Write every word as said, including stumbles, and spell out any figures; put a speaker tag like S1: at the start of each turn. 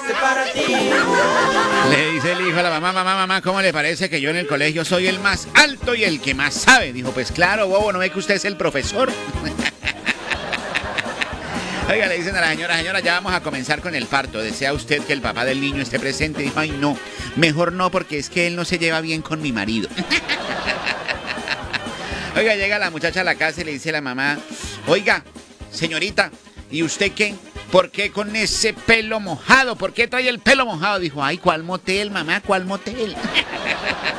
S1: este para ti.
S2: Le dice el hijo a la mamá, mamá, mamá, ¿cómo le parece que yo en el colegio soy el más alto y el que más sabe? Dijo, pues claro, bobo, ¿no ve que usted es el profesor? Oiga, le dicen a la señora, señora, ya vamos a comenzar con el parto. ¿Desea usted que el papá del niño esté presente? Dijo, ay, no, mejor no, porque es que él no se lleva bien con mi marido. Oiga, llega la muchacha a la casa y le dice a la mamá, oiga, señorita, ¿y usted qué? ¿Por qué con ese pelo mojado? ¿Por qué trae el pelo mojado? Dijo, ay, ¿cuál motel, mamá? ¿Cuál motel?